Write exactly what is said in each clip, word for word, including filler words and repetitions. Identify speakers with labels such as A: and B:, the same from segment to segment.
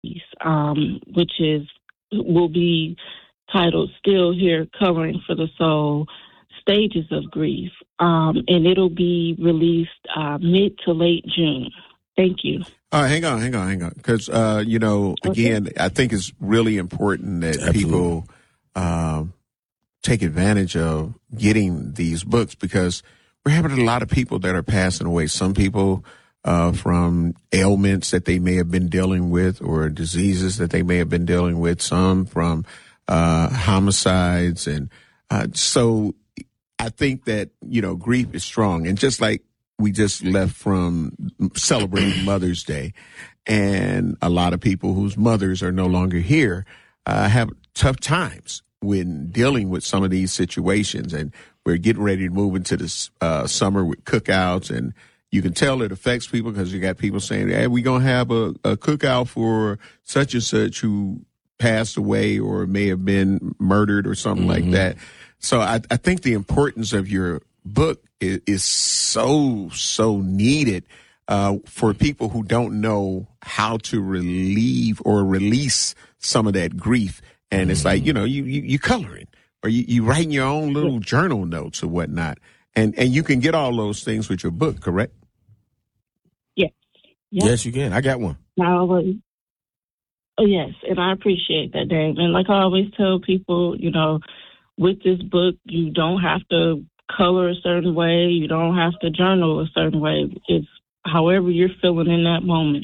A: um, which is will be titled "Still Here, Covering for the Soul: Stages of Grief," um, and it'll be released uh, mid to late June. Thank you.
B: All right, hang on, hang on, hang on, because uh, you know, again, okay. I think it's really important that Absolutely. people um, take advantage of getting these books, because we're having a lot of people that are passing away. Some people uh, from ailments that they may have been dealing with, or diseases that they may have been dealing with. Some from uh, homicides, and uh, so I think that you know, grief is strong, and just like. We just left from celebrating Mother's Day, and a lot of people whose mothers are no longer here uh, have tough times when dealing with some of these situations. And we're getting ready to move into this uh, summer with cookouts, and you can tell it affects people because you got people saying, hey, we're going to have a, a cookout for such and such who passed away or may have been murdered or something mm-hmm. like that. So I, I think the importance of your book is, is so, so needed uh, for people who don't know how to relieve or release some of that grief. And mm-hmm. it's like, you know, you, you, you coloring or you, you writing your own little journal notes or whatnot. And, and you can get all those things with your book, correct?
A: Yes.
C: Yes, yes you can. I got one.
A: I always, oh, yes. And I appreciate that, Dave. And like I always tell people, you know, with this book, you don't have to color a certain way. You don't have to journal a certain way. It's however you're feeling in that moment.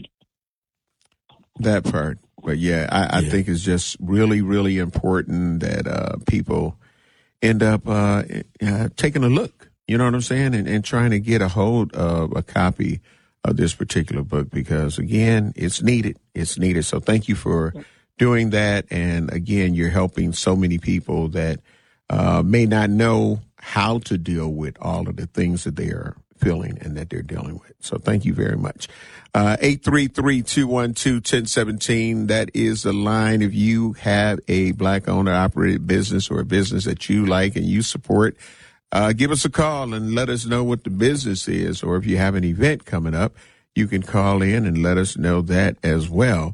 B: That part. But yeah, I, I yeah. think it's just really, really important that uh, people end up uh, uh, taking a look, you know what I'm saying, and, and trying to get a hold of a copy of this particular book, because, again, it's needed. It's needed. So thank you for doing that. And, again, you're helping so many people that uh, may not know how to deal with all of the things that they are feeling and that they're dealing with. So thank you very much. Uh, eight three three, two one two, one zero one seven. That is the line. If you have a black owner operated business or a business that you like and you support, uh, give us a call and let us know what the business is. Or if you have an event coming up, you can call in and let us know that as well.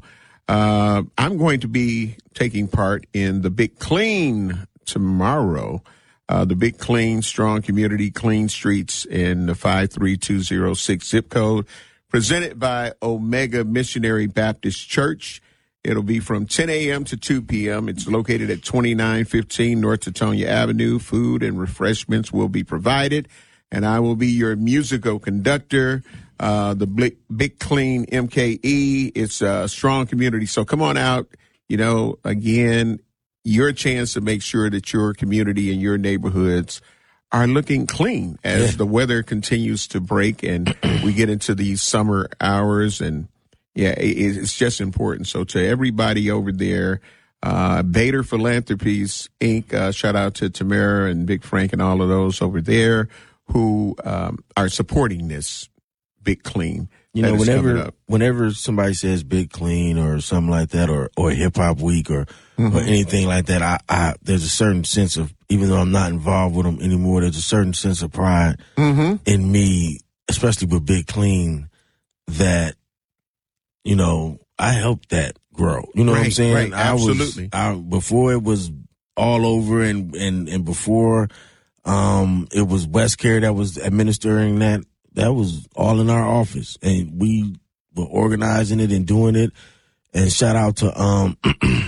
B: Uh, I'm going to be taking part in the Big Clean tomorrow. Uh, the Big Clean, Strong Community, Clean Streets in the five three two zero six zip code, presented by Omega Missionary Baptist Church. It'll be from ten a.m. to two p.m. It's located at twenty-nine fifteen North Teutonia Avenue. Food and refreshments will be provided, and I will be your musical conductor. Uh, the Big, Big Clean M K E, it's a strong community. So come on out. You know, again, your chance to make sure that your community and your neighborhoods are looking clean as yeah. the weather continues to break and we get into these summer hours. And yeah, it, it's just important. So to everybody over there, uh, Bader Philanthropies, Incorporated, uh, shout out to Tamara and Big Frank and all of those over there who um, are supporting this Big Clean.
C: You know, whenever whenever somebody says Big Clean or something like that, or, or Hip Hop Week or, mm-hmm. or anything like that, I, I there's a certain sense of, even though I'm not involved with them anymore, there's a certain sense of pride mm-hmm. in me, especially with Big Clean, that, you know, I helped that grow. You know
B: right,
C: what I'm saying?
B: Right, absolutely.
C: I was, I, before it was all over and, and, and before um, it was Westcare that was administering that, that was all in our office, and we were organizing it and doing it. And shout out to um,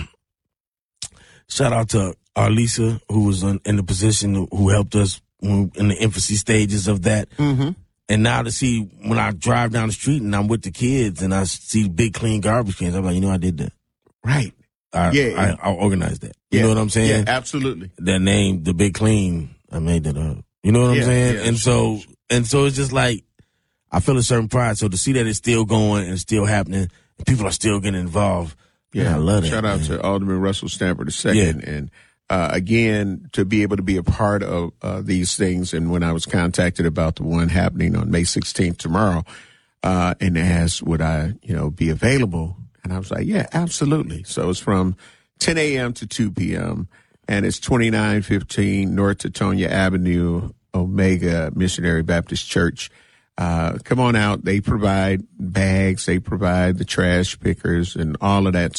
C: shout out to Arlisa, who was in, in the position who helped us in the infancy stages of that.
B: Mm-hmm.
C: And now to see when I drive down the street and I'm with the kids and I see Big Clean garbage cans, I'm like, you know, I did that.
B: Right.
C: I,
B: yeah.
C: I, I organized that. You
B: yeah.
C: know what I'm saying?
B: Yeah, absolutely.
C: That name, the Big Clean, I made that up. You know what
B: yeah,
C: I'm saying?
B: Yeah,
C: and
B: sure.
C: so. And so it's just like, I feel a certain pride. So to see that it's still going and still happening, and people are still getting involved, yeah, man, I love that.
B: Shout out
C: man.
B: to Alderman Russell Stamper the second. Yeah. And uh, again, to be able to be a part of uh, these things. And when I was contacted about the one happening on May sixteenth tomorrow, uh, and asked would I, you know, be available, and I was like, yeah, absolutely. So it's from ten a.m. to two p.m. and it's twenty-nine fifteen North Teutonia Avenue, Omega Missionary Baptist Church. uh, come on out. They provide bags, they provide the trash pickers and all of that